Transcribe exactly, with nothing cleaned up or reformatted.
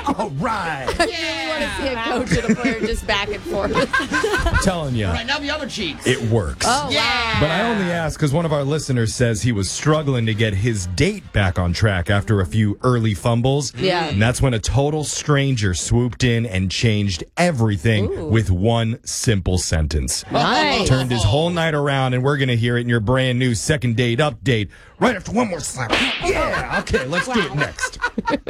All right. I really want to see a coach and a player just back and forth. I'm telling you. All right, now the other cheeks. It works. Oh, Yeah. wow. But I only ask because one of our listeners says he was struggling to get his date back on track after a few early fumbles. Yeah. And that's when a total stranger swooped in and changed everything Ooh. with one simple sentence. Nice. Turned his whole night around, and we're going to hear it in your brand new second date update right after one more slap. Yeah. Okay, let's do it next.